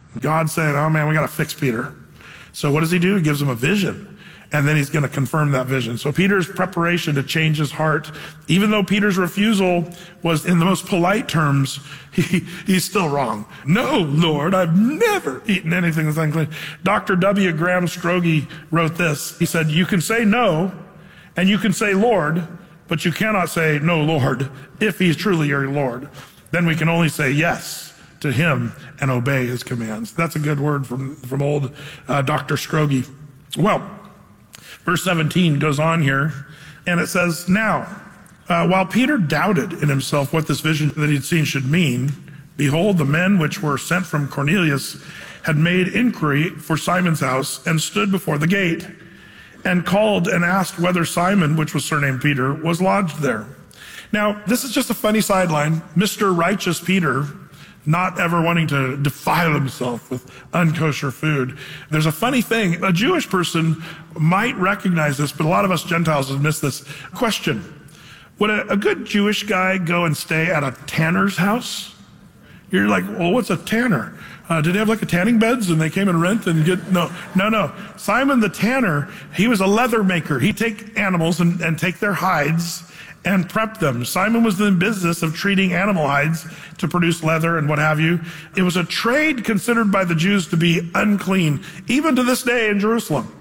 God's saying, oh man, we got to fix Peter. So what does he do? He gives him a vision. And then he's going to confirm that vision. So Peter's preparation to change his heart, even though Peter's refusal was in the most polite terms, he's still wrong. No, Lord, I've never eaten anything that's unclean. Dr. W. Graham Scroggie wrote this. He said, you can say no, and you can say Lord, but you cannot say no, Lord, if he's truly your Lord. Then we can only say yes to him and obey his commands. That's a good word from old Dr. Scroggie. Well, verse 17 goes on here, and it says, now, while Peter doubted in himself what this vision that he'd seen should mean, behold, the men which were sent from Cornelius had made inquiry for Simon's house and stood before the gate and called and asked whether Simon, which was surnamed Peter, was lodged there. Now, this is just a funny sideline. Mr. Righteous Peter, not ever wanting to defile himself with unkosher food. There's a funny thing. A Jewish person might recognize this, but a lot of us Gentiles have missed this. Question. Would a good Jewish guy go and stay at a tanner's house? You're like, well, what's a tanner? Did they have like a tanning beds and they came and rent and get, no. Simon the tanner, he was a leather maker. He'd take animals and take their hides and prep them. Simon was in the business of treating animal hides to produce leather and what have you. It was a trade considered by the Jews to be unclean, even to this day in Jerusalem.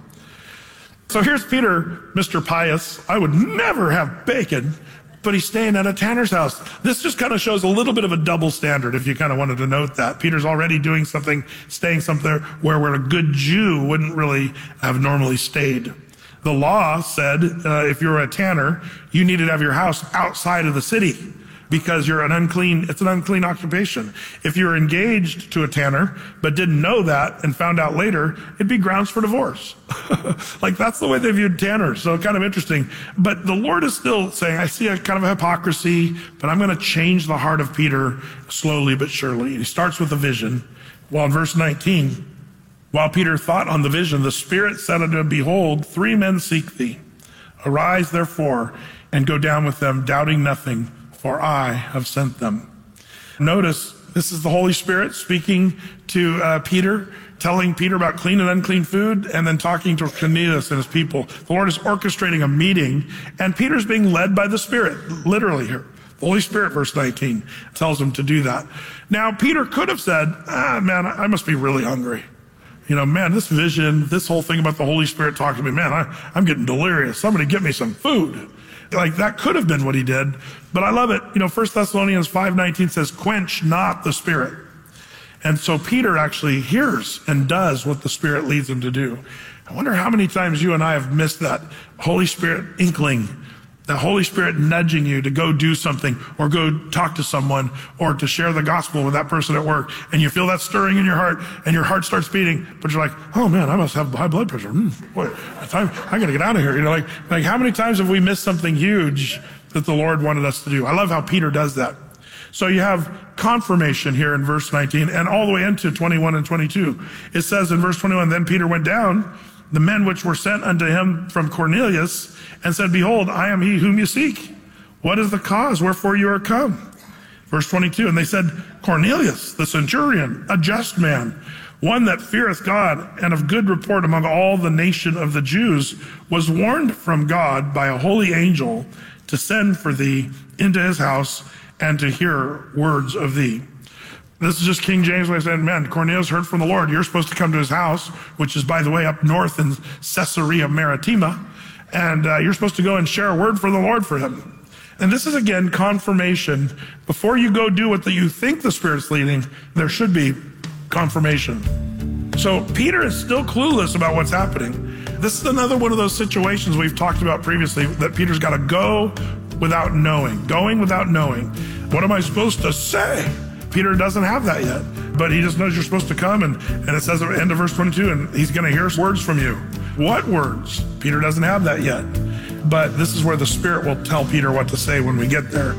So here's Peter, Mr. Pious. I would never have bacon, but he's staying at a tanner's house. This just kind of shows a little bit of a double standard, if you kind of wanted to note that. Peter's already doing something, staying somewhere where a good Jew wouldn't really have normally stayed. The law said if you were a tanner, you needed to have your house outside of the city because it's an unclean occupation. If you were engaged to a tanner but didn't know that and found out later, it'd be grounds for divorce. Like that's the way they viewed tanners. So kind of interesting. But the Lord is still saying, I see a kind of a hypocrisy, but I'm going to change the heart of Peter slowly but surely. He starts with a vision. Well, in verse 19, while Peter thought on the vision, the Spirit said unto him, behold, 3 men seek thee. Arise, therefore, and go down with them, doubting nothing, for I have sent them. Notice, this is the Holy Spirit speaking to Peter, telling Peter about clean and unclean food, and then talking to Cornelius and his people. The Lord is orchestrating a meeting, and Peter's being led by the Spirit, literally here. The Holy Spirit, verse 19, tells him to do that. Now, Peter could have said, man, I must be really hungry. Man, this vision, this whole thing about the Holy Spirit talking to me, man, I'm getting delirious. Somebody get me some food. Like that could have been what he did, but I love it. 1 Thessalonians 5:19 says, quench not the Spirit. And so Peter actually hears and does what the Spirit leads him to do. I wonder how many times you and I have missed that Holy Spirit inkling, the Holy Spirit nudging you to go do something or go talk to someone or to share the gospel with that person at work. And you feel that stirring in your heart and your heart starts beating, but you're like, oh man, I must have high blood pressure. Boy, I got to get out of here. Like how many times have we missed something huge that the Lord wanted us to do? I love how Peter does that. So you have confirmation here in verse 19 and all the way into 21 and 22. It says in verse 21, then Peter went down, the men which were sent unto him from Cornelius, and said, behold, I am he whom you seek. What is the cause wherefore you are come? Verse 22, and they said, Cornelius, the centurion, a just man, one that feareth God and of good report among all the nation of the Jews, was warned from God by a holy angel to send for thee into his house and to hear words of thee. This is just King James way of saying, man, Cornelius heard from the Lord. You're supposed to come to his house, which is, by the way, up north in Caesarea Maritima. And you're supposed to go and share a word for the Lord for him. And this is, again, confirmation. Before you go do what you think the Spirit's leading, there should be confirmation. So Peter is still clueless about what's happening. This is another one of those situations we've talked about previously, that Peter's got to go without knowing, going without knowing. What am I supposed to say? Peter doesn't have that yet, but he just knows you're supposed to come, and it says at the end of verse 22, and he's going to hear words from you. What words? Peter doesn't have that yet, but this is where the Spirit will tell Peter what to say when we get there.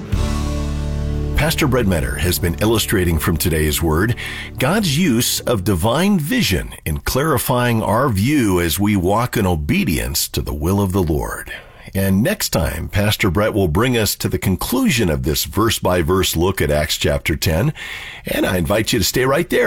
Pastor Brett Metter has been illustrating from today's word God's use of divine vision in clarifying our view as we walk in obedience to the will of the Lord. And next time, Pastor Brett will bring us to the conclusion of this verse-by-verse look at Acts chapter 10. And I invite you to stay right there as Pastor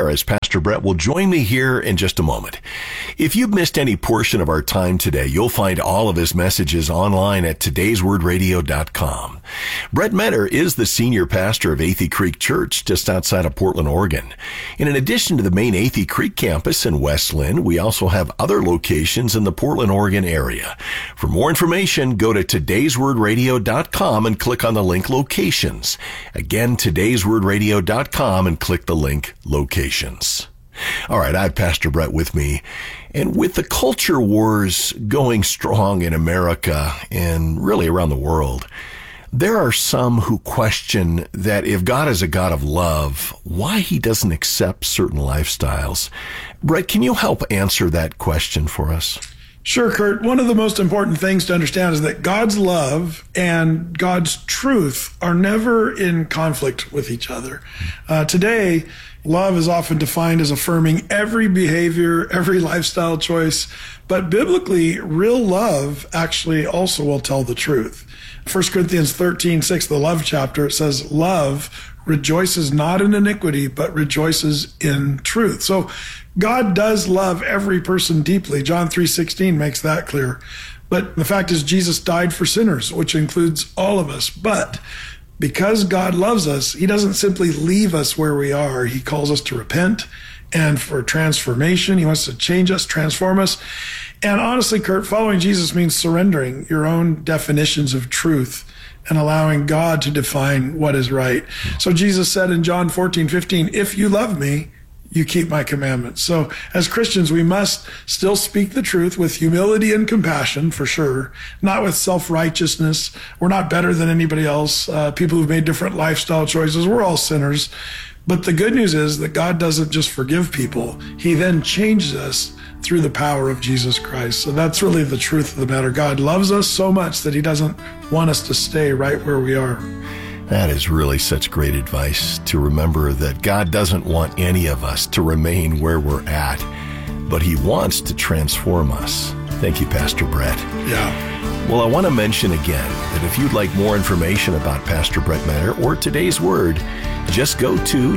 Pastor Brett will join me here in just a moment. If you've missed any portion of our time today, you'll find all of his messages online at todayswordradio.com. Brett Meador is the senior pastor of Athey Creek Church just outside of Portland, Oregon. And in addition to the main Athey Creek campus in West Linn, we also have other locations in the Portland, Oregon area. For more information, go to todayswordradio.com and click on the link Locations. Again, todayswordradio.com and click the link Locations. All right, I have Pastor Brett with me. And with the culture wars going strong in America and really around the world, there are some who question that if God is a God of love, why he doesn't accept certain lifestyles. Brett, can you help answer that question for us? Sure, Kurt. One of the most important things to understand is that God's love and God's truth are never in conflict with each other. Today, love is often defined as affirming every behavior, every lifestyle choice. But biblically, real love actually also will tell the truth. 1 Corinthians 13:6, the love chapter, it says, love rejoices not in iniquity, but rejoices in truth. So God does love every person deeply. John 3:16 makes that clear. But the fact is, Jesus died for sinners, which includes all of us. But because God loves us, he doesn't simply leave us where we are. He calls us to repent and for transformation. He wants to change us, transform us. And honestly, Kurt, following Jesus means surrendering your own definitions of truth and allowing God to define what is right. So Jesus said in John 14:15, if you love me, you keep my commandments. So as Christians, we must still speak the truth with humility and compassion, for sure, not with self-righteousness. We're not better than anybody else. People who've made different lifestyle choices, we're all sinners. But the good news is that God doesn't just forgive people. He then changes us through the power of Jesus Christ. So that's really the truth of the matter. God loves us so much that he doesn't want us to stay right where we are. That is really such great advice, to remember that God doesn't want any of us to remain where we're at, but he wants to transform us. Thank you, Pastor Brett. Yeah. Well, I want to mention again that if you'd like more information about Pastor Brett Meador or Today's Word, just go to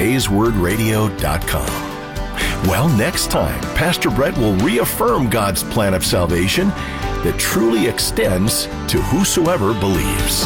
todayswordradio.com. Well, next time, Pastor Brett will reaffirm God's plan of salvation that truly extends to whosoever believes.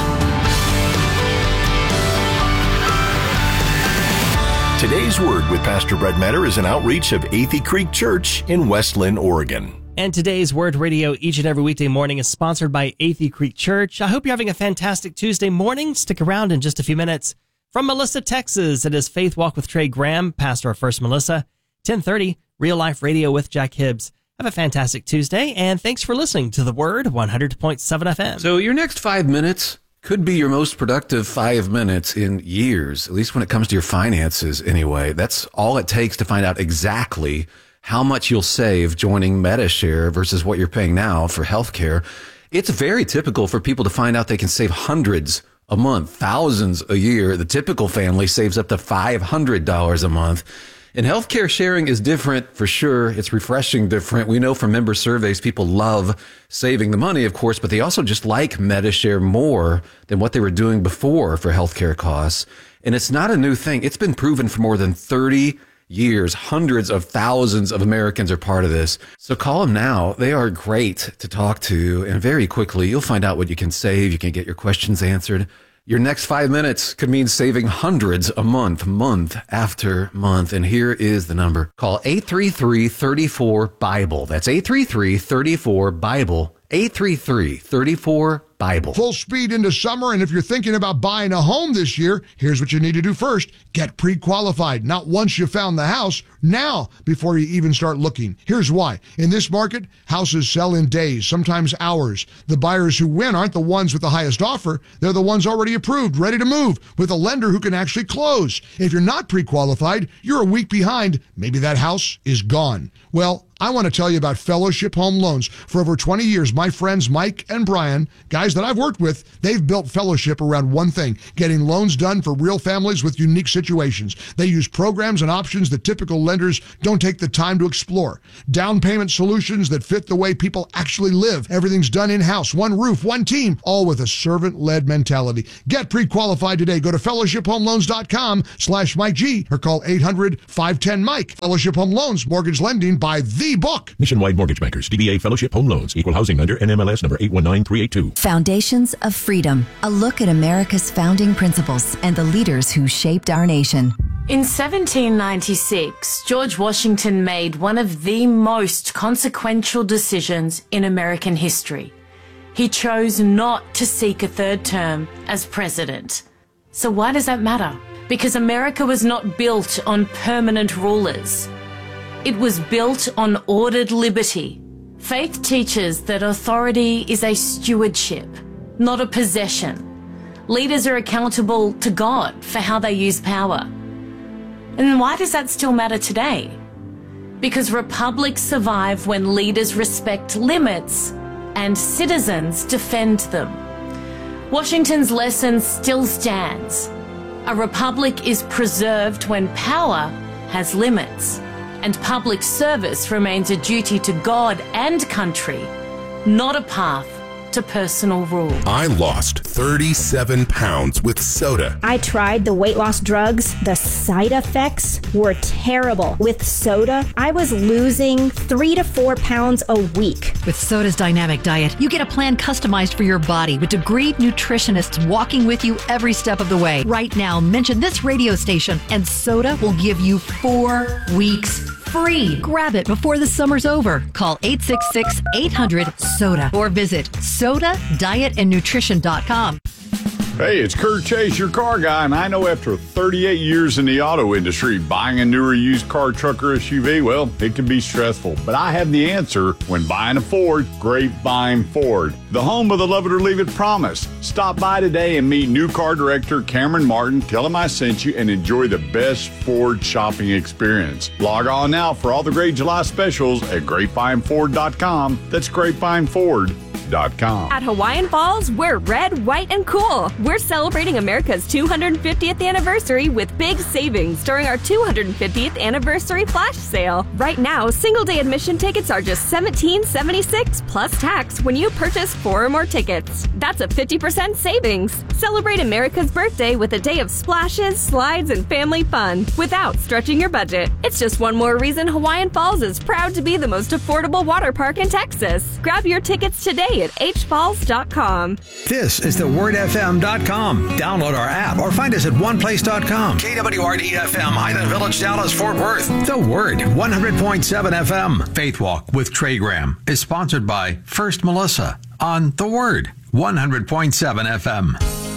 Today's Word with Pastor Brett Meador is an outreach of Athey Creek Church in West Linn, Oregon. And Today's Word Radio each and every weekday morning is sponsored by Athey Creek Church. I hope you're having a fantastic Tuesday morning. Stick around in just a few minutes. From Melissa, Texas, it is Faith Walk with Trey Graham, pastor of First Melissa. 10:30, Real Life Radio with Jack Hibbs. Have a fantastic Tuesday, and thanks for listening to The Word, 100.7 FM. So your next 5 minutes could be your most productive 5 minutes in years, at least when it comes to your finances anyway. That's all it takes to find out exactly how much you'll save joining Medi-Share versus what you're paying now for healthcare. It's very typical for people to find out they can save hundreds a month, thousands a year. The typical family saves up to $500 a month. And healthcare sharing is different for sure. It's refreshing different. We know from member surveys, people love saving the money, of course, but they also just like Medi-Share more than what they were doing before for healthcare costs. And it's not a new thing. It's been proven for more than 30 years. Hundreds of thousands of Americans are part of this. So call them now. They are great to talk to. And very quickly, you'll find out what you can save. You can get your questions answered. Your next 5 minutes could mean saving hundreds a month, month after month. And here is the number. Call 833-34-BIBLE. That's 833-34-BIBLE. 833-34-BIBLE. Full speed into summer, and if you're thinking about buying a home this year, here's what you need to do first. Get pre-qualified. Not once you found the house, now before you even start looking. Here's why. In this market, houses sell in days, sometimes hours. The buyers who win aren't the ones with the highest offer. They're the ones already approved, ready to move, with a lender who can actually close. If you're not pre-qualified, you're a week behind. Maybe that house is gone. Well, I want to tell you about Fellowship Home Loans. For over 20 years, my friends Mike and Brian, guys that I've worked with, they've built Fellowship around one thing, getting loans done for real families with unique situations. They use programs and options that typical lenders don't take the time to explore. Down payment solutions that fit the way people actually live. Everything's done in-house, one roof, one team, all with a servant-led mentality. Get pre-qualified today. Go to fellowshiphomeloans.com/Mike G or call 800-510-MIKE. Fellowship Home Loans, mortgage lending by the book. Nationwide Mortgage Bankers, DBA Fellowship Home Loans, Equal Housing Lender, NMLS number 819382. Foundations of Freedom, a look at America's founding principles and the leaders who shaped our nation. In 1796, George Washington made one of the most consequential decisions in American history. He chose not to seek a third term as president. So why does that matter? Because America was not built on permanent rulers. It was built on ordered liberty. Faith teaches that authority is a stewardship, not a possession. Leaders are accountable to God for how they use power. And why does that still matter today? Because republics survive when leaders respect limits and citizens defend them. Washington's lesson still stands. A republic is preserved when power has limits, and public service remains a duty to God and country, not a path to personal rule. I lost 37 pounds with soda. I tried the weight loss drugs. The side effects were terrible. With soda, I was losing 3 to 4 pounds a week. With Soda's dynamic diet, you get a plan customized for your body with degreed nutritionists walking with you every step of the way. Right now, mention this radio station and Soda will give you 4 weeks free. Grab it before the summer's over. Call 866-800-SODA or visit sodadietandnutrition.com. Hey, it's Kurt Chase, your car guy, and I know after 38 years in the auto industry, buying a newer used car, truck, or SUV, well, it can be stressful. But I have the answer when buying a Ford. Grapevine Ford, the home of the love it or leave it promise. Stop by today and meet new car director Cameron Martin. Tell him I sent you and enjoy the best Ford shopping experience. Log on now for all the great July specials at grapevineford.com. That's grapevineford.com. At Hawaiian Falls, we're red, white, and cool. We're celebrating America's 250th anniversary with big savings during our 250th anniversary flash sale. Right now, single-day admission tickets are just $17.76 plus tax when you purchase 4 or more tickets. That's a 50% savings. Celebrate America's birthday with a day of splashes, slides, and family fun without stretching your budget. It's just one more reason Hawaiian Falls is proud to be the most affordable water park in Texas. Grab your tickets today at hfalls.com. This is thewordfm.com. Download our app or find us at oneplace.com. KWRD-FM, Highland Village, Dallas, Fort Worth. The Word, 100.7 FM. Faith Walk with Trey Graham is sponsored by First Melissa on The Word, 100.7 FM.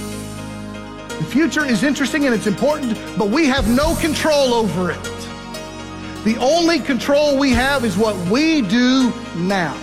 The future is interesting and it's important, but we have no control over it. The only control we have is what we do now.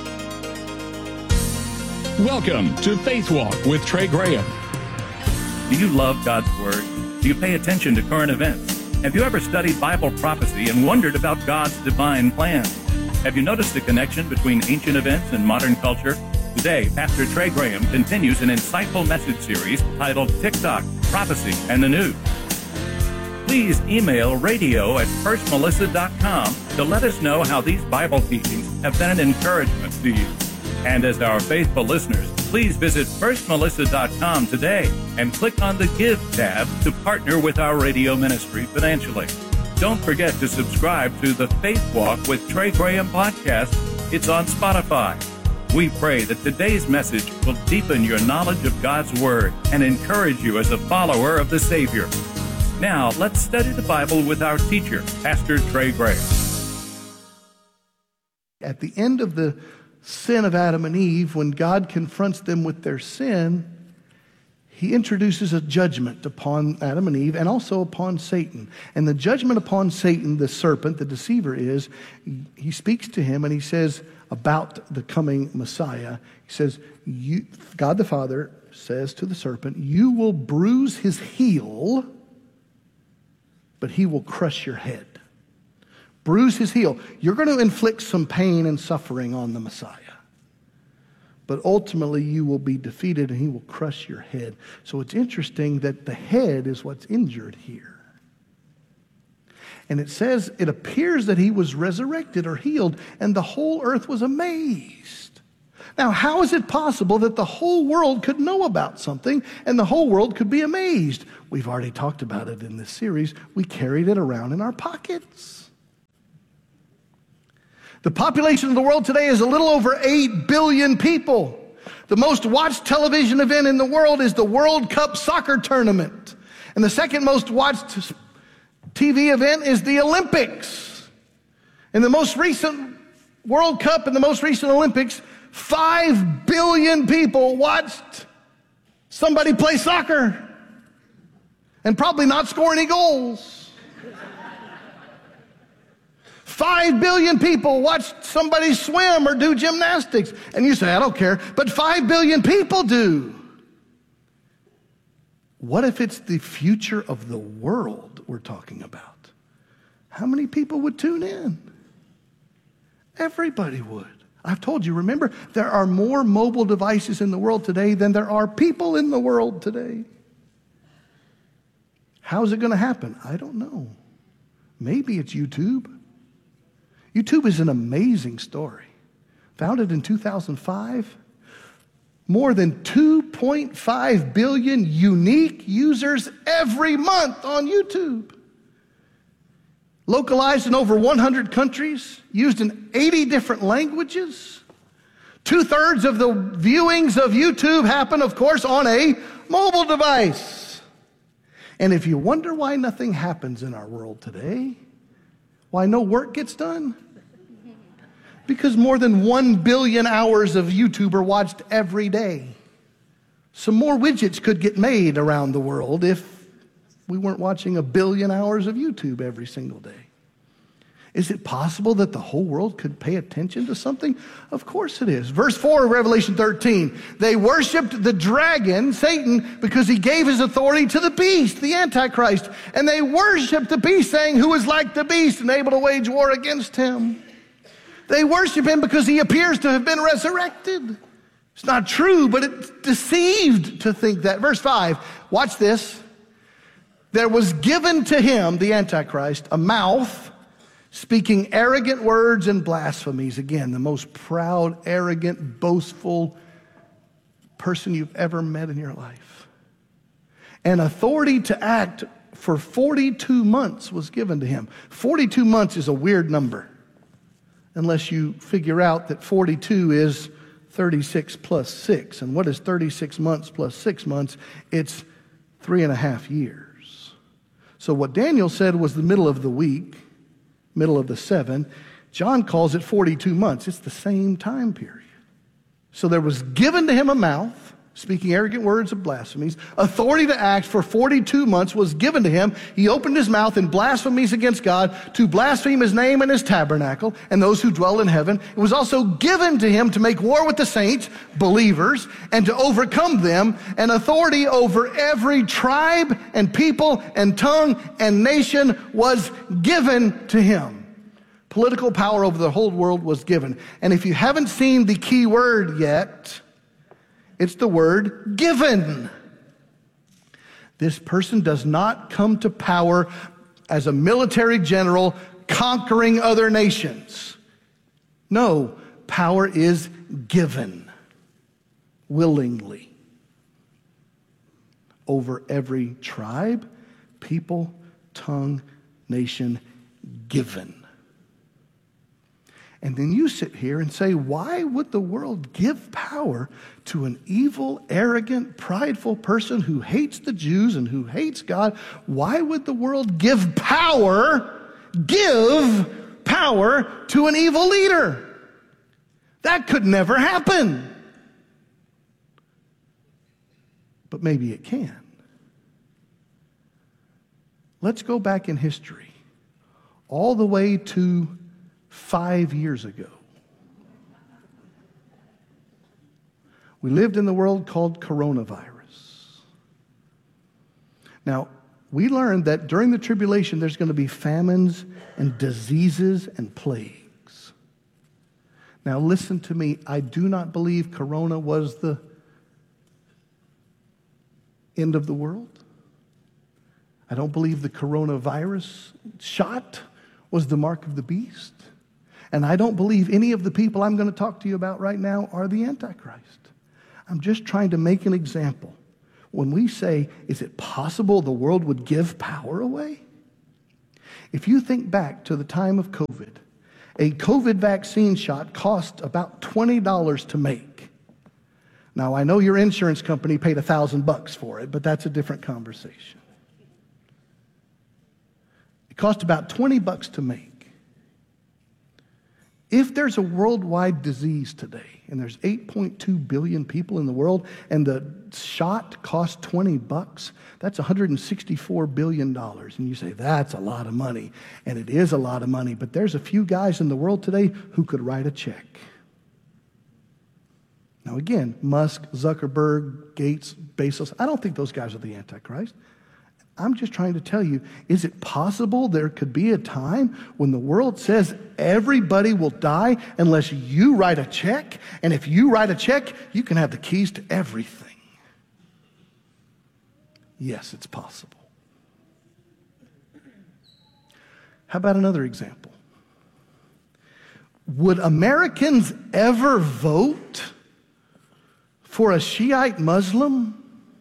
Welcome to Faith Walk with Trey Graham. Do you love God's Word? Do you pay attention to current events? Have you ever studied Bible prophecy and wondered about God's divine plan? Have you noticed the connection between ancient events and modern culture? Today, Pastor Trey Graham continues an insightful message series titled TikTok, Prophecy, and the News. Please email radio@firstmelissa.com to let us know how these Bible teachings have been an encouragement to you. And as our faithful listeners, please visit firstmelissa.com today and click on the Give tab to partner with our radio ministry financially. Don't forget to subscribe to the Faith Walk with Trey Graham podcast. It's on Spotify. We pray that today's message will deepen your knowledge of God's Word and encourage you as a follower of the Savior. Now, let's study the Bible with our teacher, Pastor Trey Graham. At the end of the sin of Adam and Eve, when God confronts them with their sin, he introduces a judgment upon Adam and Eve and also upon Satan. And the judgment upon Satan, the serpent, the deceiver, is he speaks to him and he says about the coming Messiah, he says, God the Father says to the serpent, you will bruise his heel, but he will crush your head. bruise his heel. You're going to inflict some pain and suffering on the Messiah. But ultimately, you will be defeated and he will crush your head. So it's interesting that the head is what's injured here. And it says, it appears that he was resurrected or healed, and the whole earth was amazed. Now, how is it possible that the whole world could know about something and the whole world could be amazed? We've already talked about it in this series. We carried it around in our pockets. The population of the world today is a little over 8 billion people. The most watched television event in the world is the World Cup soccer tournament. And the second most watched TV event is the Olympics. In the most recent World Cup and the most recent Olympics, 5 billion people watched somebody play soccer and probably not score any goals. 5 billion people watched somebody swim or do gymnastics. And you say, I don't care, but 5 billion people do. What if it's the future of the world we're talking about? How many people would tune in? Everybody would. I've told you, remember, there are more mobile devices in the world today than there are people in the world today. How's it going to happen? I don't know. Maybe it's YouTube. YouTube is an amazing story. Founded in 2005, more than 2.5 billion unique users every month on YouTube. Localized in over 100 countries, used in 80 different languages. 2/3 of the viewings of YouTube happen, of course, on a mobile device. And if you wonder why nothing happens in our world today, why no work gets done, because more than 1 billion hours of YouTube are watched every day. Some more widgets could get made around the world if we weren't watching 1 billion hours of YouTube every single day. Is it possible that the whole world could pay attention to something? Of course it is. Verse 4 of Revelation 13. They worshiped the dragon, Satan, because he gave his authority to the beast, the Antichrist. And they worshiped the beast, saying, who is like the beast and able to wage war against him? They worship him because he appears to have been resurrected. It's not true, but it's deceived to think that. Verse 5, watch this. There was given to him, the Antichrist, a mouth speaking arrogant words and blasphemies. Again, the most proud, arrogant, boastful person you've ever met in your life. And authority to act for 42 months was given to him. 42 months is a weird number, unless you figure out that 42 is 36 plus 6. And what is 36 months plus 6 months? It's 3.5 years. So what Daniel said was the middle of the week, middle of the 7. John calls it 42 months. It's the same time period. So there was given to him a mouth, speaking arrogant words of blasphemies. Authority to act for 42 months was given to him. He opened his mouth in blasphemies against God, to blaspheme his name and his tabernacle and those who dwell in heaven. It was also given to him to make war with the saints, believers, and to overcome them. And authority over every tribe and people and tongue and nation was given to him. Political power over the whole world was given. And if you haven't seen the key word yet, it's the word given. This person does not come to power as a military general conquering other nations. No, power is given willingly over every tribe, people, tongue, nation, given. And then you sit here and say, why would the world give power to an evil, arrogant, prideful person who hates the Jews and who hates God? Why would the world give power to an evil leader? That could never happen. But maybe it can. Let's go back in history, all the way to 5 years ago. We lived in the world called coronavirus. Now, we learned that during the tribulation, there's going to be famines and diseases and plagues. Now listen to me. I do not believe Corona was the end of the world. I don't believe the coronavirus shot was the mark of the beast. And I don't believe any of the people I'm going to talk to you about right now are the Antichrist. I'm just trying to make an example. When we say, is it possible the world would give power away? If you think back to the time of COVID, a COVID vaccine shot cost about $20 to make. Now, I know your insurance company paid $1,000 for it, but that's a different conversation. It cost about $20 to make. If there's a worldwide disease today, and there's 8.2 billion people in the world, and the shot costs $20, that's $164 billion. And you say, that's a lot of money. And it is a lot of money, but there's a few guys in the world today who could write a check. Now again, Musk, Zuckerberg, Gates, Bezos, I don't think those guys are the Antichrist. I'm just trying to tell you, is it possible there could be a time when the world says everybody will die unless you write a check? And if you write a check, you can have the keys to everything. Yes, it's possible. How about another example? Would Americans ever vote for a Shiite Muslim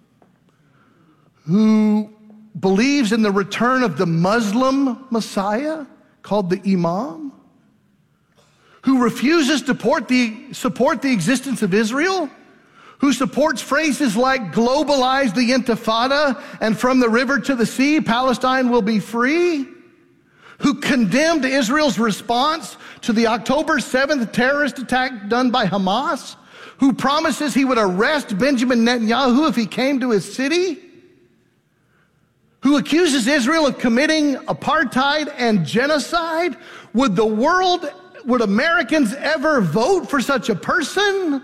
who believes in the return of the Muslim Messiah called the Imam, who refuses to support the existence of Israel, who supports phrases like globalize the Intifada and from the river to the sea, Palestine will be free, who condemned Israel's response to the October 7th terrorist attack done by Hamas, who promises he would arrest Benjamin Netanyahu if he came to his city, who accuses Israel of committing apartheid and genocide. Would Americans ever vote for such a person?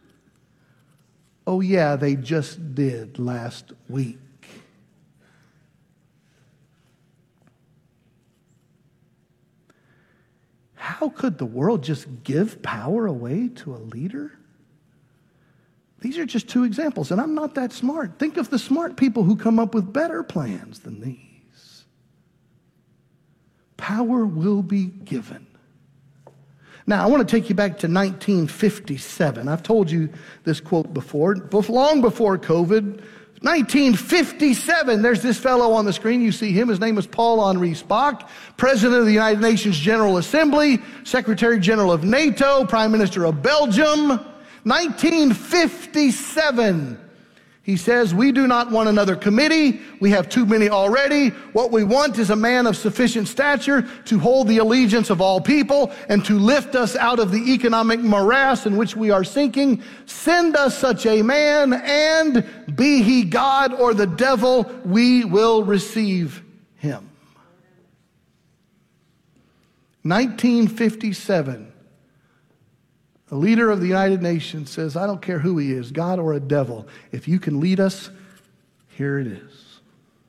Oh yeah, they just did last week. How could the world just give power away to a leader? These are just two examples, and I'm not that smart. Think of the smart people who come up with better plans than these. Power will be given. Now, I want to take you back to 1957. I've told you this quote before, long before COVID. 1957, there's this fellow on the screen. You see him. His name is Paul-Henri Spaak, President of the United Nations General Assembly, Secretary General of NATO, Prime Minister of Belgium. 1957, he says, we do not want another committee. We have too many already. What we want is a man of sufficient stature to hold the allegiance of all people and to lift us out of the economic morass in which we are sinking. Send us such a man, and be he God or the devil, we will receive him. 1957. The leader of the United Nations says, I don't care who he is, God or a devil. If you can lead us, here it is.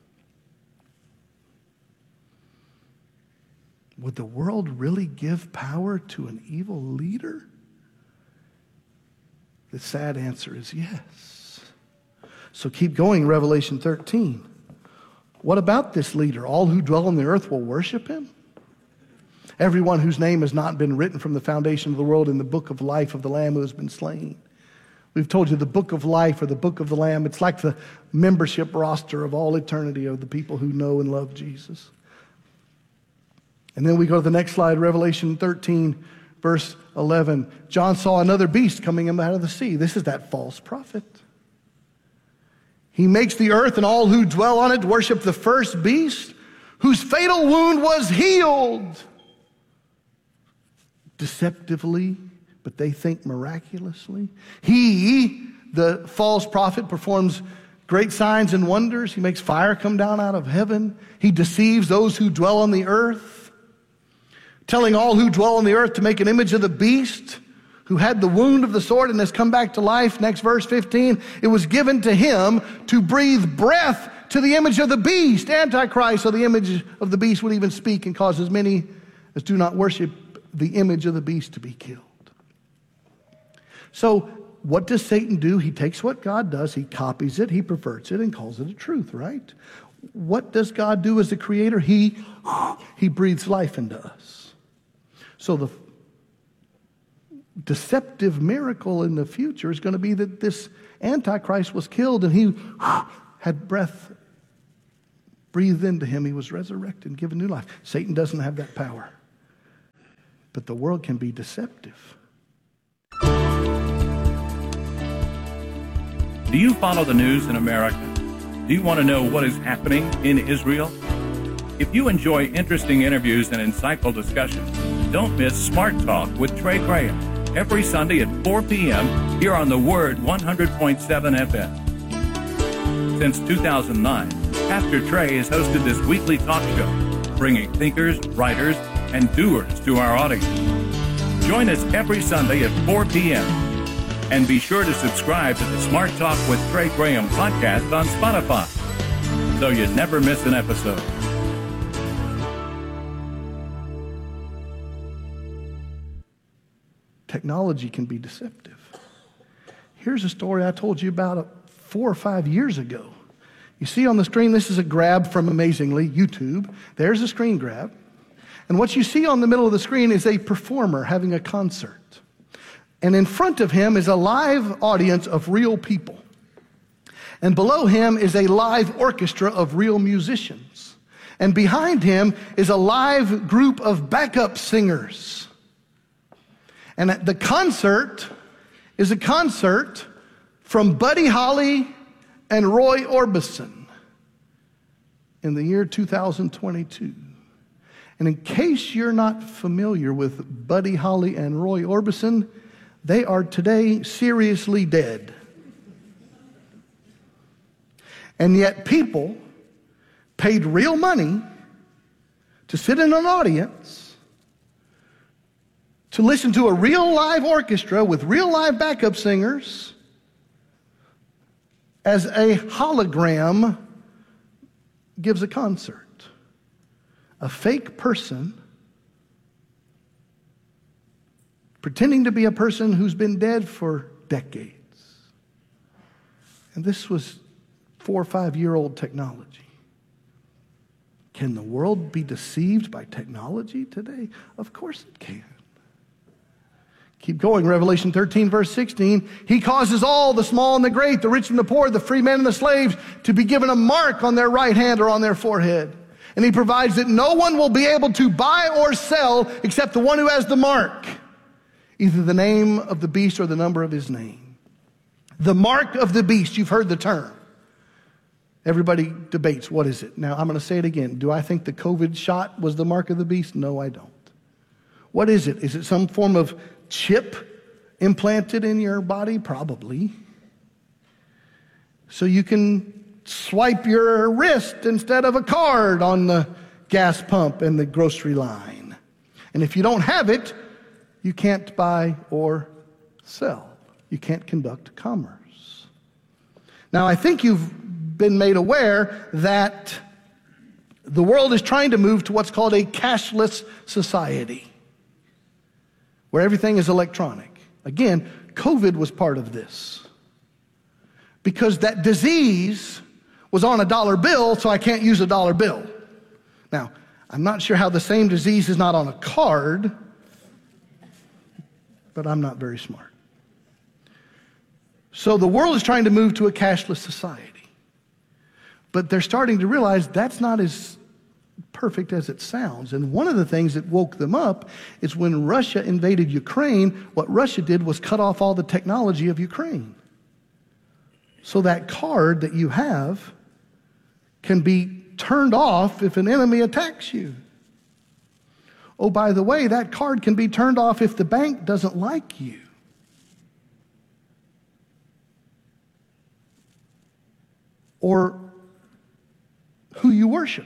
Would the world really give power to an evil leader? The sad answer is yes. So keep going, Revelation 13. What about this leader? All who dwell on the earth will worship him? Everyone whose name has not been written from the foundation of the world in the book of life of the Lamb who has been slain. We've told you the book of life or the book of the Lamb, it's like the membership roster of all eternity of the people who know and love Jesus. And then we go to the next slide, Revelation 13, verse 11. John saw another beast coming out of the sea. This is that false prophet. He makes the earth and all who dwell on it worship the first beast, whose fatal wound was healed. Deceptively, but they think miraculously. He, the false prophet, performs great signs and wonders. He makes fire come down out of heaven. He deceives those who dwell on the earth, telling all who dwell on the earth to make an image of the beast who had the wound of the sword and has come back to life. Next verse 15, it was given to him to breathe breath to the image of the beast, Antichrist, so the image of the beast would even speak and cause as many as do not worship the image of the beast to be killed. So what does Satan do? He takes what God does, he copies it, he perverts it, and calls it a truth, right? What does God do as the creator? He breathes life into us. So the deceptive miracle in the future is going to be that this Antichrist was killed and he had breath breathed into him. He was resurrected and given new life. Satan doesn't have that power. But the world can be deceptive. Do you follow the news in America? Do you want to know what is happening in Israel? If you enjoy interesting interviews and insightful discussions, don't miss Smart Talk with Trey Graham every Sunday at 4 p.m. here on the Word 100.7 FM. Since 2009, Pastor Trey has hosted this weekly talk show, bringing thinkers, writers, and doers to our audience. Join us every Sunday at 4 p.m. And be sure to subscribe to the Smart Talk with Trey Graham podcast on Spotify, so you never miss an episode. Technology can be deceptive. Here's a story I told you about 4 or 5 years ago. You see on the screen, this is a grab from Amazingly, YouTube. There's a screen grab. And what you see on the middle of the screen is a performer having a concert. And in front of him is a live audience of real people. And below him is a live orchestra of real musicians. And behind him is a live group of backup singers. And the concert is a concert from Buddy Holly and Roy Orbison in the year 2022. And in case you're not familiar with Buddy Holly and Roy Orbison, they are today seriously dead. And yet people paid real money to sit in an audience to listen to a real live orchestra with real live backup singers as a hologram gives a concert. A fake person pretending to be a person who's been dead for decades. And this was 4 or 5 year old technology. Can the world be deceived by technology today? Of course it can. Keep going, Revelation 13, verse 16. He causes all, the small and the great, the rich and the poor, the free men and the slaves, to be given a mark on their right hand or on their forehead. And he provides that no one will be able to buy or sell except the one who has the mark, either the name of the beast or the number of his name. The mark of the beast, you've heard the term. Everybody debates, what is it? Now, I'm going to say it again. Do I think the COVID shot was the mark of the beast? No, I don't. What is it? Is it some form of chip implanted in your body? Probably. So you can swipe your wrist instead of a card on the gas pump and the grocery line. And if you don't have it, you can't buy or sell. You can't conduct commerce. Now, I think you've been made aware that the world is trying to move to what's called a cashless society, where everything is electronic. Again, COVID was part of this, because that disease was on a dollar bill, so I can't use a dollar bill. Now, I'm not sure how the same disease is not on a card, but I'm not very smart. So the world is trying to move to a cashless society. But they're starting to realize that's not as perfect as it sounds. And one of the things that woke them up is when Russia invaded Ukraine, what Russia did was cut off all the technology of Ukraine. So that card that you have can be turned off if an enemy attacks you. Oh, by the way, that card can be turned off if the bank doesn't like you. Or who you worship.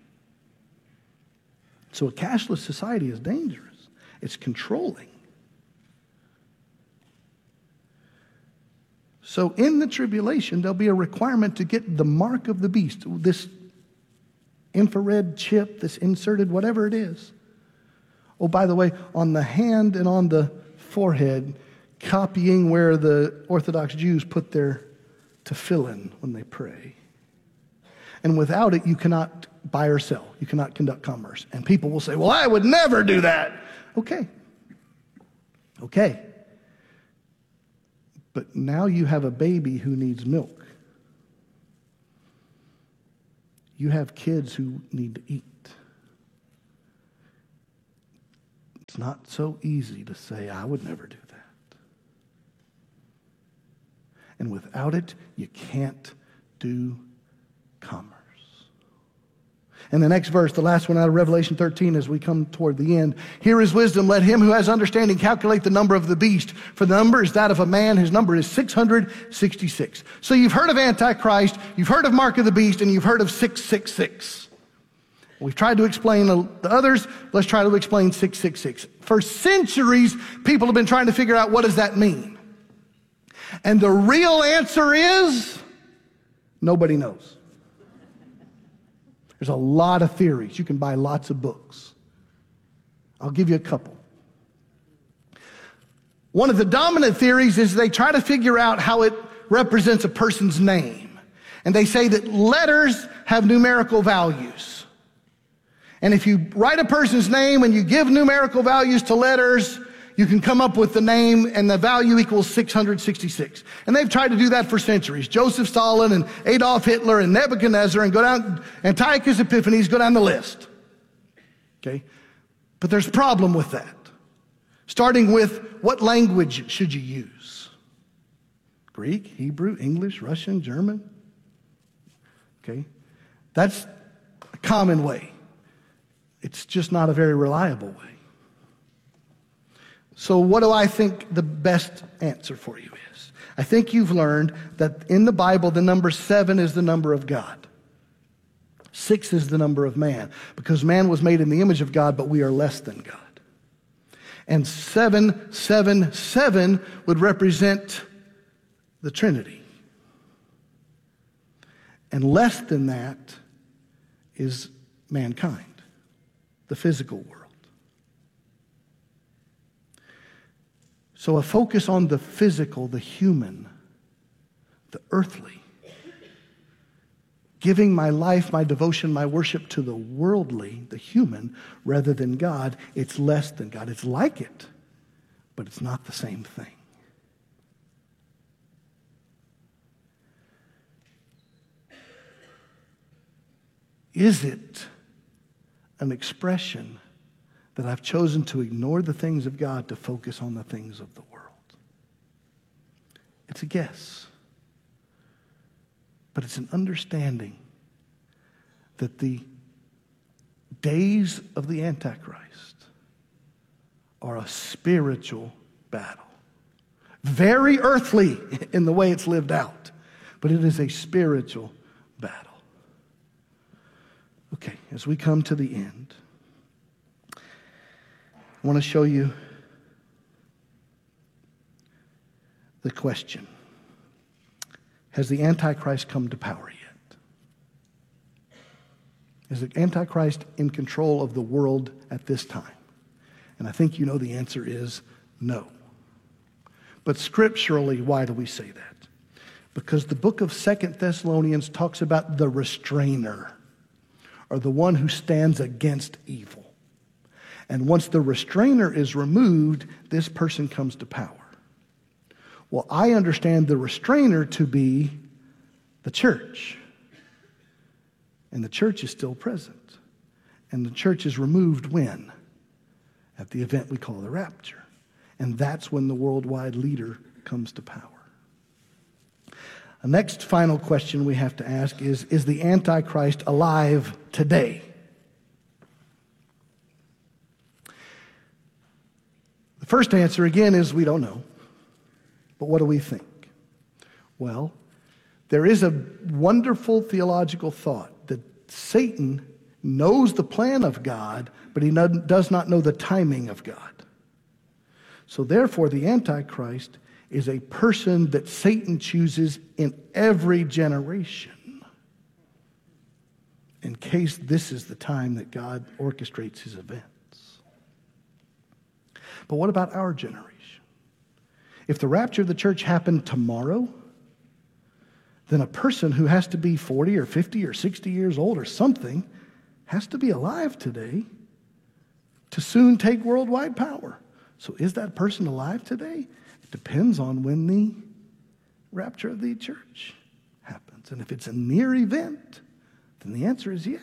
So a cashless society is dangerous. It's controlling. So in the tribulation, there'll be a requirement to get the mark of the beast, this infrared chip, this inserted, whatever it is. Oh, by the way, on the hand and on the forehead, copying where the Orthodox Jews put their tefillin when they pray. And without it, you cannot buy or sell. You cannot conduct commerce. And people will say, well, I would never do that. Okay. But now you have a baby who needs milk. You have kids who need to eat. It's not so easy to say, I would never do that. And without it, you can't do commerce. And the next verse, the last one out of Revelation 13, as we come toward the end. Here is wisdom. Let him who has understanding calculate the number of the beast. For the number is that of a man. His number is 666. So you've heard of Antichrist, you've heard of Mark of the Beast, and you've heard of 666. We've tried to explain the others. Let's try to explain 666. For centuries, people have been trying to figure out, what does that mean? And the real answer is, nobody knows. There's a lot of theories. You can buy lots of books. I'll give you a couple. One of the dominant theories is they try to figure out how it represents a person's name. And they say that letters have numerical values. And if you write a person's name and you give numerical values to letters, you can come up with the name and the value equals 666. And they've tried to do that for centuries. Joseph Stalin and Adolf Hitler and Nebuchadnezzar and go down, Antiochus Epiphanes, go down the list. Okay? But there's a problem with that. Starting with, what language should you use? Greek, Hebrew, English, Russian, German? Okay? That's a common way. It's just not a very reliable way. So what do I think the best answer for you is? I think you've learned that in the Bible, the number 7 is the number of God. 6 is the number of man, because man was made in the image of God, but we are less than God. And 777 would represent the Trinity. And less than that is mankind, the physical world. So a focus on the physical, the human, the earthly. Giving my life, my devotion, my worship to the worldly, the human, rather than God, it's less than God. It's like it, but it's not the same thing. Is it an expression that I've chosen to ignore the things of God to focus on the things of the world? It's a guess. But it's an understanding that the days of the Antichrist are a spiritual battle. Very earthly in the way it's lived out, but it is a spiritual battle. Okay, as we come to the end, I want to show you the question. Has the Antichrist come to power yet? Is the Antichrist in control of the world at this time? And I think you know the answer is no. But scripturally, why do we say that? Because the book of 2 Thessalonians talks about the restrainer, or the one who stands against evil. And once the restrainer is removed, this person comes to power. Well, I understand the restrainer to be the church. And the church is still present. And the church is removed when? At the event we call the rapture. And that's when the worldwide leader comes to power. The next final question we have to ask is the Antichrist alive today? The first answer, again, is we don't know. But what do we think? Well, there is a wonderful theological thought that Satan knows the plan of God, but he does not know the timing of God. So therefore, the Antichrist is a person that Satan chooses in every generation in case this is the time that God orchestrates his events. But what about our generation? If the rapture of the church happened tomorrow, then a person who has to be 40 or 50 or 60 years old or something has to be alive today to soon take worldwide power. So is that person alive today? It depends on when the rapture of the church happens. And if it's a near event, then the answer is yes.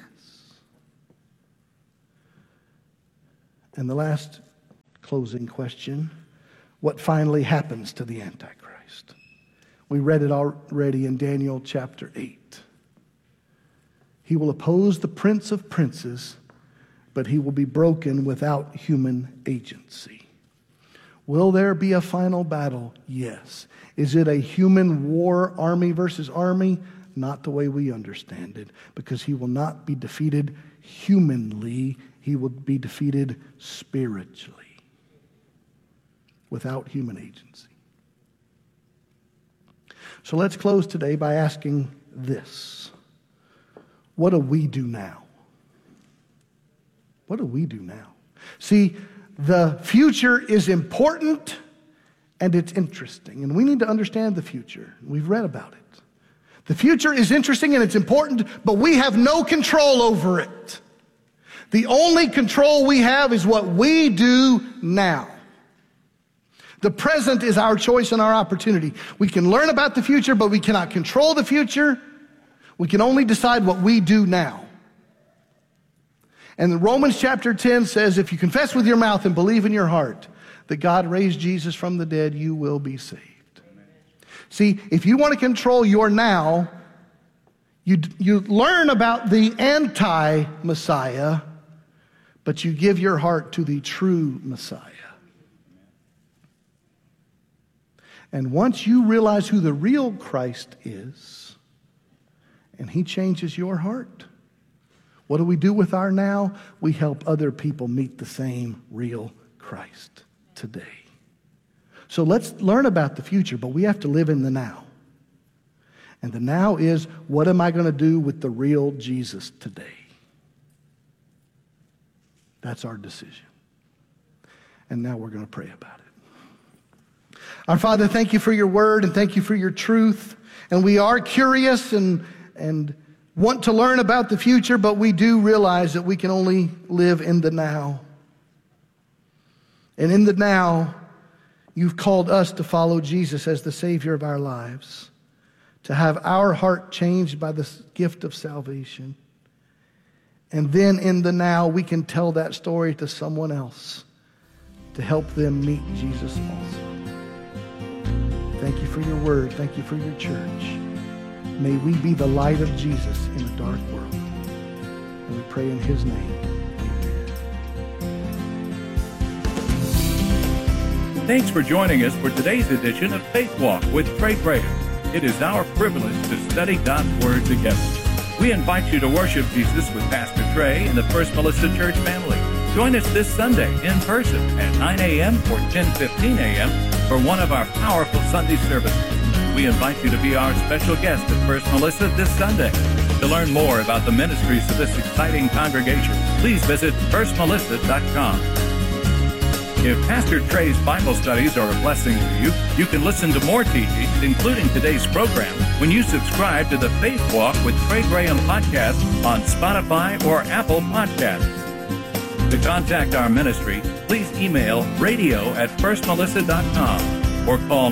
And the last closing question, what finally happens to the Antichrist? We read it already in Daniel chapter 8. He will oppose the Prince of Princes, but he will be broken without human agency. Will there be a final battle? Yes. Is it a human war, army versus army? Not the way we understand it, because he will not be defeated humanly. He will be defeated spiritually, without human agency. So let's close today by asking this. What do we do now? What do we do now? See, the future is important and it's interesting, and we need to understand the future. We've read about it. The future is interesting and it's important, but we have no control over it. The only control we have is what we do now. The present is our choice and our opportunity. We can learn about the future, but we cannot control the future. We can only decide what we do now. And Romans chapter 10 says, if you confess with your mouth and believe in your heart that God raised Jesus from the dead, you will be saved. See, if you want to control your now, you learn about the anti-Messiah, but you give your heart to the true Messiah. And once you realize who the real Christ is, and he changes your heart, what do we do with our now? We help other people meet the same real Christ today. So let's learn about the future, but we have to live in the now. And the now is, what am I going to do with the real Jesus today? That's our decision. And now we're going to pray about it. Our Father, thank you for your word and thank you for your truth. And we are curious and want to learn about the future, but we do realize that we can only live in the now. And in the now, you've called us to follow Jesus as the Savior of our lives, to have our heart changed by the gift of salvation. And then in the now, we can tell that story to someone else to help them meet Jesus also. Thank you for your word. Thank you for your church. May we be the light of Jesus in a dark world. And we pray in his name. Thanks for joining us for today's edition of Faith Walk with Trey Graham. It is our privilege to study God's Word together. We invite you to worship Jesus with Pastor Trey and the First Melissa Church family. Join us this Sunday in person at 9 a.m. or 10:15 a.m. for one of our powerful Sunday services. We invite you to be our special guest at First Melissa this Sunday. To learn more about the ministries of this exciting congregation, please visit firstmelissa.com. If Pastor Trey's Bible studies are a blessing to you, you can listen to more teachings, including today's program, when you subscribe to the Faith Walk with Trey Graham podcast on Spotify or Apple Podcasts. To contact our ministry, please email radio@firstmelissa.com or call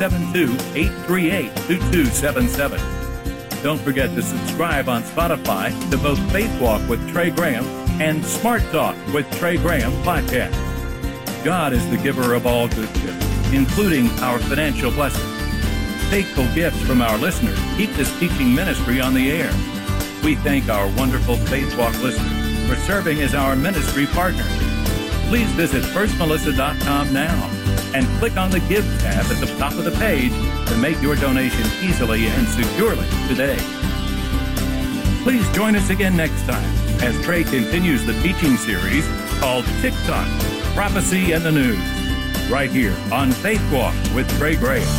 972-838-2277. Don't forget to subscribe on Spotify to both Faith Walk with Trey Graham and Smart Talk with Trey Graham podcast. God is the giver of all good gifts, including our financial blessings. Faithful gifts from our listeners keep this teaching ministry on the air. We thank our wonderful Faith Walk listeners for serving as our ministry partners. Please visit firstmelissa.com now and click on the Give tab at the top of the page to make your donation easily and securely today. Please join us again next time as Trey continues the teaching series called TikTok, Prophecy and the News. right here on Faith Walk with Trey Graham.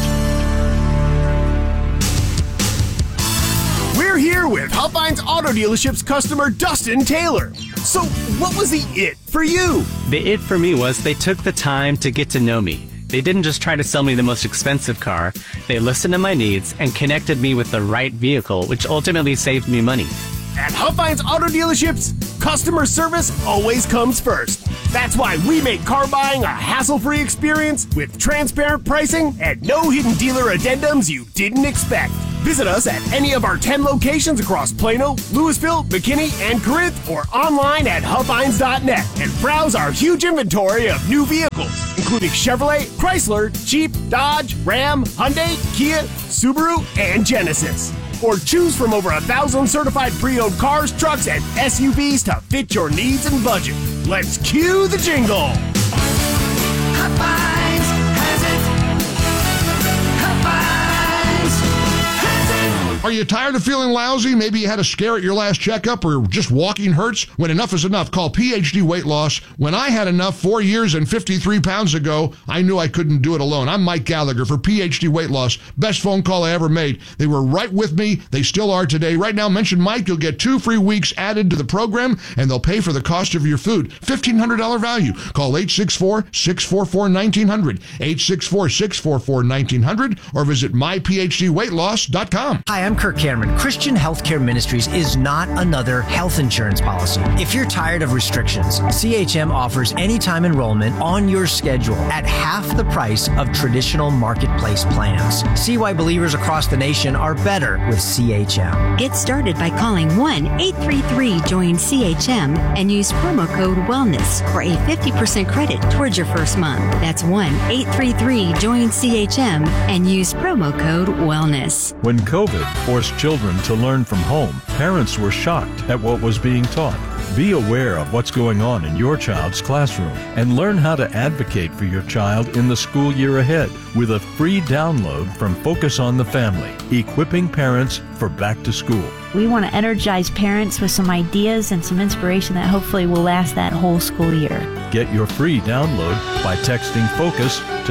We're here with Huffines Auto Dealership's customer Dustin Taylor. So, what was the it for you? The it for me was they took the time to get to know me. They didn't just try to sell me the most expensive car. They listened to my needs and connected me with the right vehicle, which ultimately saved me money. At Huffines Auto Dealerships, customer service always comes first. That's why we make car buying a hassle-free experience with transparent pricing and no hidden dealer addendums you didn't expect. Visit us at any of our 10 locations across Plano, Louisville, McKinney, and Corinth, or online at Huffines.net and browse our huge inventory of new vehicles, including Chevrolet, Chrysler, Jeep, Dodge, Ram, Hyundai, Kia, Subaru, and Genesis. Or choose from over 1,000 certified pre-owned cars, trucks, and SUVs to fit your needs and budget. Let's cue the jingle. Huffines has it. Huffines has it. Are you tired of feeling lousy? Maybe you had a scare at your last checkup or just walking hurts? When enough is enough, call PhD Weight Loss. When I had enough 4 years and 53 pounds ago, I knew I couldn't do it alone. I'm Mike Gallagher for PhD Weight Loss. Best phone call I ever made. They were right with me. They still are today. Right now, mention Mike. You'll get 2 free weeks added to the program, and they'll pay for the cost of your food. $1,500 value. Call 864-644-1900, 864-644-1900, or visit myphdweightloss.com. Hi, I'm Kirk Cameron. Christian Healthcare Ministries is not another health insurance policy. If you're tired of restrictions, CHM offers anytime enrollment on your schedule at half the price of traditional marketplace plans. See why believers across the nation are better with CHM. Get started by calling 1-833-JOIN-CHM and use promo code WELLNESS for a 50% credit towards your first month. That's 1-833-JOIN-CHM and use promo code WELLNESS. When COVID forced children to learn from home, parents were shocked at what was being taught. Be aware of what's going on in your child's classroom and learn how to advocate for your child in the school year ahead with a free download from Focus on the Family, equipping parents for back to school. We want to energize parents with some ideas and some inspiration that hopefully will last that whole school year. Get your free download by texting FOCUS to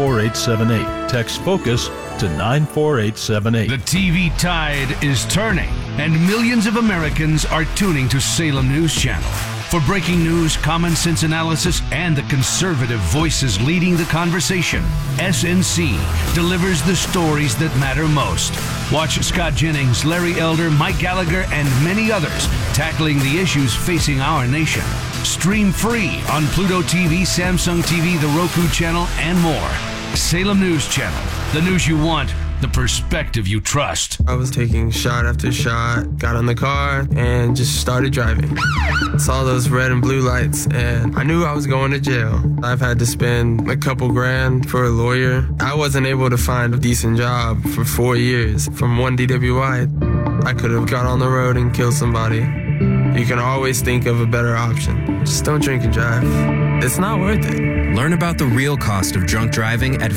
94878. Text FOCUS to 94878. The TV tide is turning, and millions of Americans are tuning to Salem News Channel. For breaking news, common sense analysis, and the conservative voices leading the conversation, SNC delivers the stories that matter most. Watch Scott Jennings, Larry Elder, Mike Gallagher, and many others tackling the issues facing our nation. Stream free on Pluto TV, Samsung TV, the Roku channel, and more. Salem News Channel, the news you want, the perspective you trust. I was taking shot after shot, got in the car, and just started driving. Saw those red and blue lights, and I knew I was going to jail. I've had to spend a couple grand for a lawyer. I wasn't able to find a decent job for 4 years. From one DWI, I could have got on the road and killed somebody. You can always think of a better option. Just don't drink and drive. It's not worth it. Learn about the real cost of drunk driving at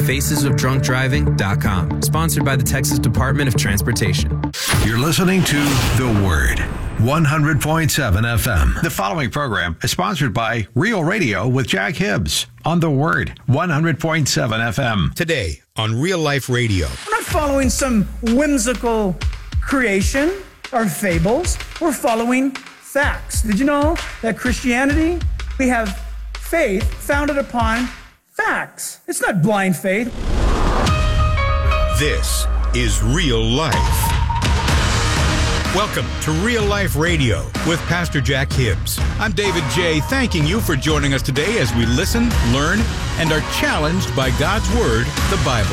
facesofdrunkdriving.com. Sponsored by the Texas Department of Transportation. You're listening to The Word, 100.7 FM. The following program is sponsored by Real Radio with Jack Hibbs on The Word, 100.7 FM. Today on Real Life Radio. We're not following some whimsical creation or fables. We're following facts. Did you know that Christianity, we have faith founded upon facts? It's not blind faith. This is Real Life. Welcome to Real Life Radio with Pastor Jack Hibbs. I'm David J., thanking you for joining us today as we listen, learn, and are challenged by God's Word, the Bible.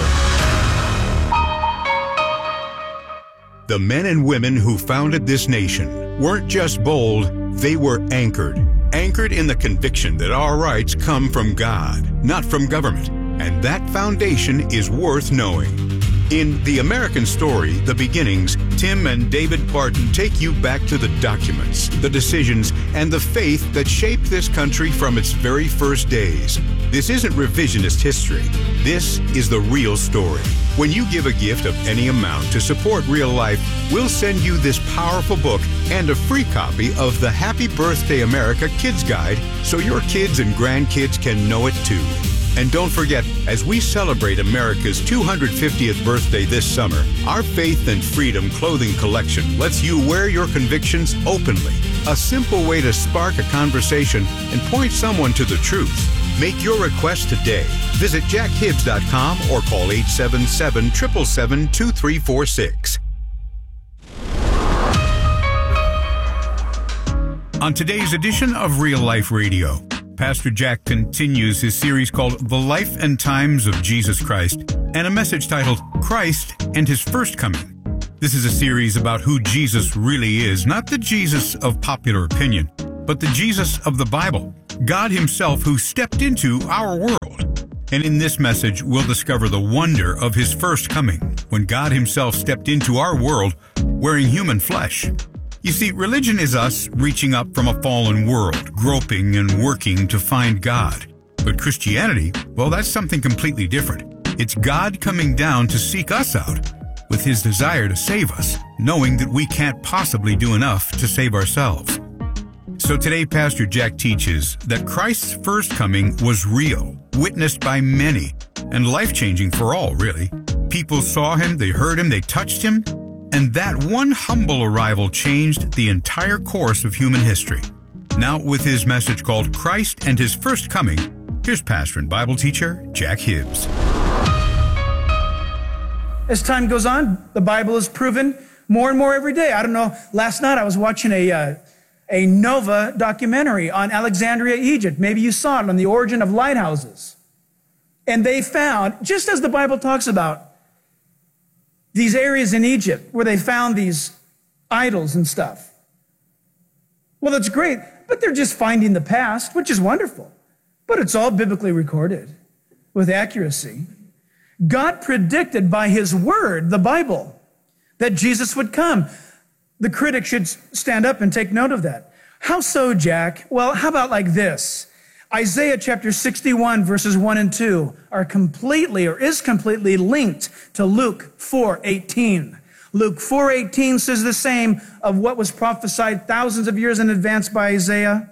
The men and women who founded this nation weren't just bold, they were anchored. Anchored in the conviction that our rights come from God, not from government. And that foundation is worth knowing. In The American Story, The Beginnings, Tim and David Barton take you back to the documents, the decisions, and the faith that shaped this country from its very first days. This isn't revisionist history. This is the real story. When you give a gift of any amount to support Real Life, we'll send you this powerful book and a free copy of the Happy Birthday America Kids Guide so your kids and grandkids can know it too. And don't forget, as we celebrate America's 250th birthday this summer, our Faith and Freedom clothing collection lets you wear your convictions openly. A simple way to spark a conversation and point someone to the truth. Make your request today. Visit jackhibbs.com or call 877-777-2346. On today's edition of Real Life Radio, Pastor Jack continues his series called The Life and Times of Jesus Christ and a message titled Christ and His First Coming. This is a series about who Jesus really is, not the Jesus of popular opinion, but the Jesus of the Bible, God Himself who stepped into our world. And in this message, we'll discover the wonder of His first coming, when God Himself stepped into our world wearing human flesh. You see, religion is us reaching up from a fallen world, groping and working to find God. But Christianity, well, that's something completely different. It's God coming down to seek us out with His desire to save us, knowing that we can't possibly do enough to save ourselves. So today, Pastor Jack teaches that Christ's first coming was real, witnessed by many, and life-changing for all, really. People saw Him, they heard Him, they touched Him, and that one humble arrival changed the entire course of human history. Now, with his message called Christ and His First Coming, here's pastor and Bible teacher Jack Hibbs. As time goes on, the Bible is proven more and more every day. I don't know, last night I was watching a Nova documentary on Alexandria, Egypt. Maybe you saw it, on the origin of lighthouses. And they found, just as the Bible talks about, these areas in Egypt where they found these idols and stuff. Well, that's great, but they're just finding the past, which is wonderful. But it's all biblically recorded with accuracy. God predicted by His word, the Bible, that Jesus would come. The critic should stand up and take note of that. How so, Jack? Well, how about like this? Isaiah chapter 61 verses 1 and 2 is completely linked to Luke 4:18. Luke 4:18 says the same of what was prophesied thousands of years in advance by Isaiah,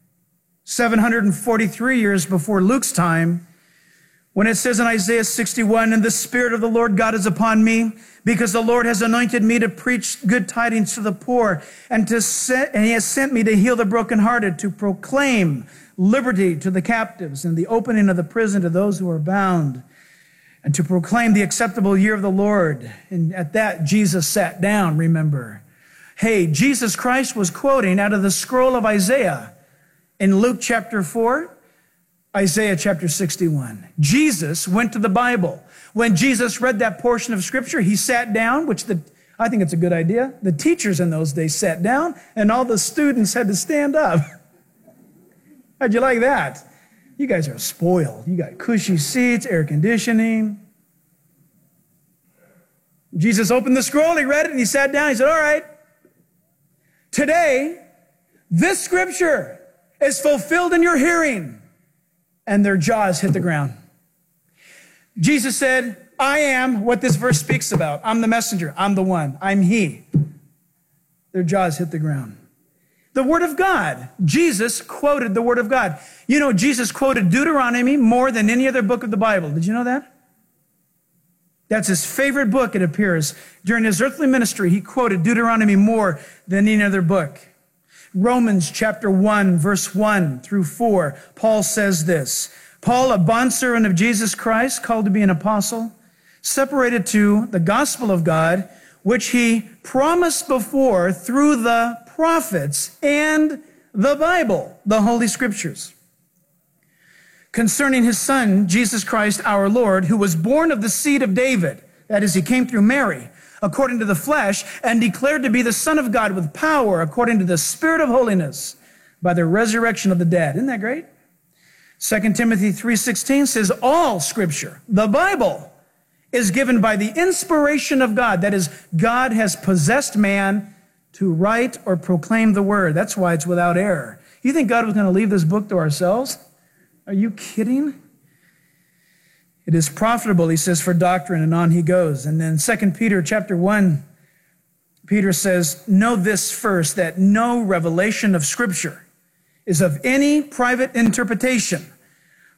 743 years before Luke's time, when it says in Isaiah 61, "And the Spirit of the Lord God is upon me, because the Lord has anointed me to preach good tidings to the poor, and He has sent me to heal the brokenhearted, to proclaim liberty to the captives, and the opening of the prison to those who are bound, and to proclaim the acceptable year of the Lord." And at that, Jesus sat down, remember. Hey, Jesus Christ was quoting out of the scroll of Isaiah in Luke chapter 4, Isaiah chapter 61. Jesus went to the Bible. When Jesus read that portion of Scripture, He sat down, I think it's a good idea. The teachers in those days sat down, and all the students had to stand up. How'd you like that? You guys are spoiled. You got cushy seats, air conditioning. Jesus opened the scroll, He read it, and He sat down. He said, all right, today, this Scripture is fulfilled in your hearing. And their jaws hit the ground. Jesus said, I am what this verse speaks about. I'm the messenger. I'm the one. I'm He. Their jaws hit the ground. The Word of God. Jesus quoted the Word of God. You know, Jesus quoted Deuteronomy more than any other book of the Bible. Did you know that? That's His favorite book, it appears. During His earthly ministry, He quoted Deuteronomy more than any other book. Romans chapter 1, verse 1 through 4, Paul says this, Paul, a bondservant of Jesus Christ, called to be an apostle, separated to the gospel of God, which He promised before through the prophets and the Bible, the Holy Scriptures, concerning His Son, Jesus Christ our Lord, who was born of the seed of David, that is, He came through Mary, according to the flesh, and declared to be the Son of God with power, according to the Spirit of holiness, by the resurrection of the dead. Isn't that great? 2 Timothy 3:16 says, all Scripture, the Bible, is given by the inspiration of God. That is, God has possessed man to write or proclaim the Word. That's why it's without error. You think God was going to leave this book to ourselves? Are you kidding? It is profitable, he says, for doctrine, and on he goes. And then 2 Peter chapter 1, Peter says, know this first, that no revelation of Scripture is of any private interpretation.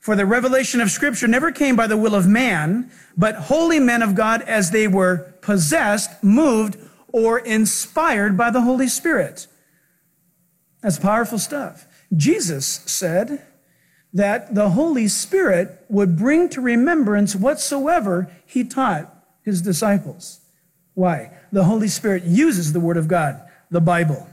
For the revelation of Scripture never came by the will of man, but holy men of God as they were possessed, moved, or inspired by the Holy Spirit. That's powerful stuff. Jesus said that the Holy Spirit would bring to remembrance whatsoever he taught his disciples. Why? The Holy Spirit uses the Word of God, the Bible.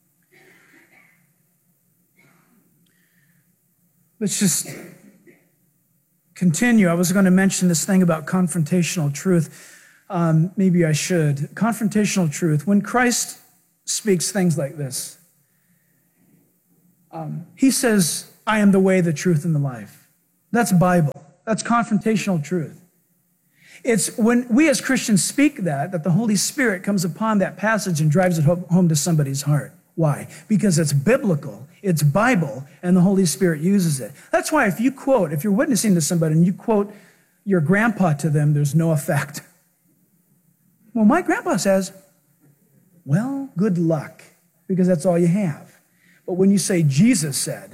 Let's just continue. I was going to mention this thing about confrontational truth. Maybe I should. Confrontational truth. When Christ speaks things like this, he says, I am the way, the truth, and the life. That's Bible. That's confrontational truth. It's when we as Christians speak that the Holy Spirit comes upon that passage and drives it home to somebody's heart. Why? Because it's biblical, it's Bible, and the Holy Spirit uses it. That's why if you're witnessing to somebody and you quote your grandpa to them, there's no effect. Well, my grandpa says, well, good luck, because that's all you have. But when you say Jesus said,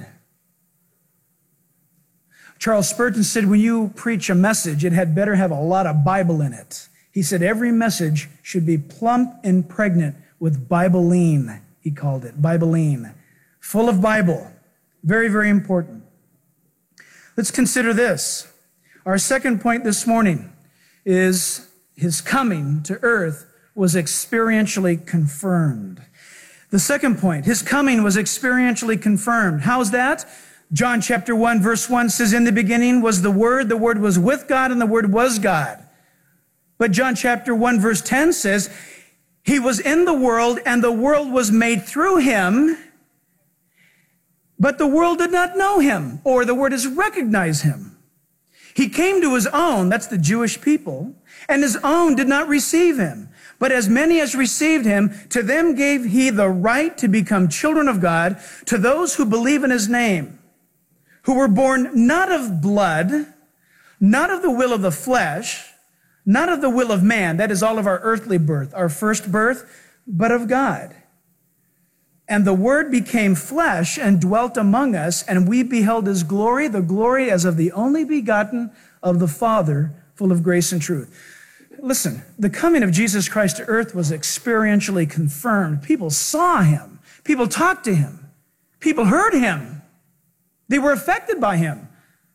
Charles Spurgeon said, when you preach a message, it had better have a lot of Bible in it. He said every message should be plump and pregnant with Bibleine, he called it, Bibleine. Full of Bible. Very, very important. Let's consider this. Our second point this morning is his coming to earth was experientially confirmed. The second point, his coming was experientially confirmed. How's that? John chapter 1, verse 1 says, in the beginning was the Word was with God, and the Word was God. But John chapter 1, verse 10 says, he was in the world, and the world was made through him, but the world did not know him, or the word is recognize him. He came to his own, that's the Jewish people, and his own did not receive him. But as many as received him, to them gave he the right to become children of God, to those who believe in his name, who were born not of blood, not of the will of the flesh, not of the will of man, that is all of our earthly birth, our first birth, but of God. And the Word became flesh and dwelt among us, and we beheld his glory, the glory as of the only begotten of the Father, full of grace and truth. Listen, the coming of Jesus Christ to earth was experientially confirmed. People saw him. People talked to him. People heard him. They were affected by him.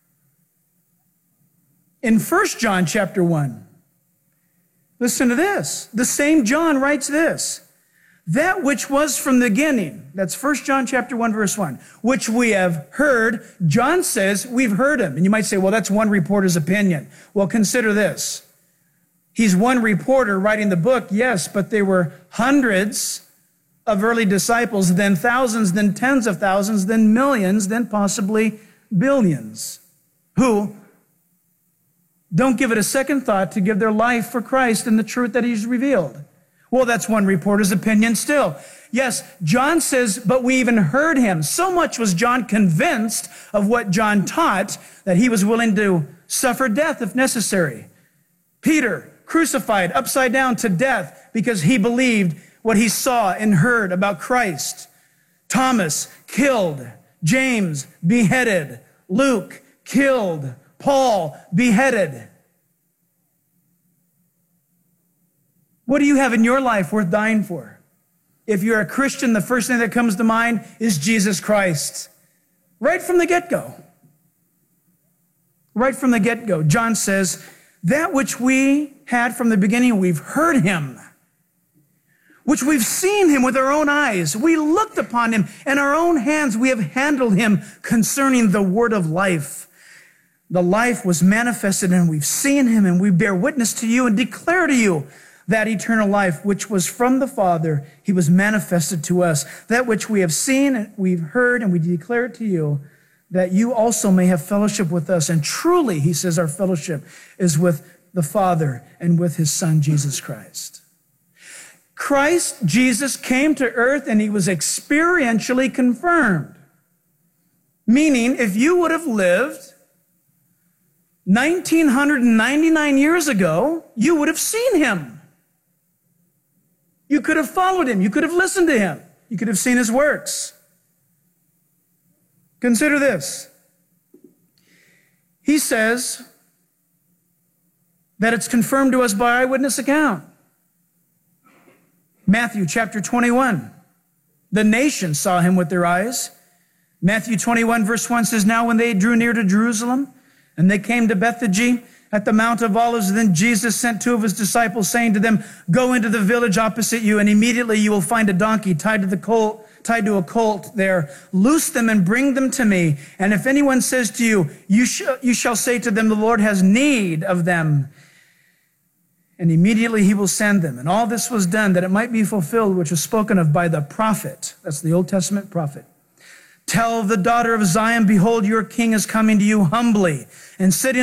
In 1 John chapter 1, listen to this. The same John writes this. That which was from the beginning, that's 1 John chapter 1, verse 1, which we have heard, John says we've heard him. And you might say, well, that's one reporter's opinion. Well, consider this. He's one reporter writing the book, yes, but there were hundreds of early disciples, then thousands, then tens of thousands, then millions, then possibly billions, who don't give it a second thought to give their life for Christ and the truth that he's revealed. Well, that's one reporter's opinion still. Yes, John says, but we even heard him. So much was John convinced of what John taught that he was willing to suffer death if necessary. Peter, crucified upside down to death because he believed what he saw and heard about Christ. Thomas, killed. James, beheaded. Luke, killed. Paul, beheaded. What do you have in your life worth dying for? If you're a Christian, the first thing that comes to mind is Jesus Christ. Right from the get-go. Right from the get-go. John says, that which we had from the beginning, we've heard him, which we've seen him with our own eyes. We looked upon him, and our own hands we have handled him concerning the word of life. The life was manifested, and we've seen him, and we bear witness to you and declare to you that eternal life which was from the Father, he was manifested to us. That which we have seen and we've heard and we declare it to you, that you also may have fellowship with us. And truly, he says, our fellowship is with the Father and with his Son, Jesus Christ. Christ, Jesus, came to earth and he was experientially confirmed. Meaning, if you would have lived 1999 years ago, you would have seen him. You could have followed him. You could have listened to him. You could have seen his works. Consider this. he says that it's confirmed to us by eyewitness account. Matthew chapter 21. The nations saw him with their eyes. Matthew 21 verse 1 says, now when they drew near to Jerusalem and they came to Bethphage at the Mount of Olives, then Jesus sent two of his disciples, saying to them, go into the village opposite you, and immediately you will find a donkey tied to a colt there. Loose them and bring them to me. And if anyone says to you, you shall say to them, the Lord has need of them. And immediately he will send them. And all this was done that it might be fulfilled, which was spoken of by the prophet. That's the Old Testament prophet. Tell the daughter of Zion, behold, your king is coming to you humbly and sitting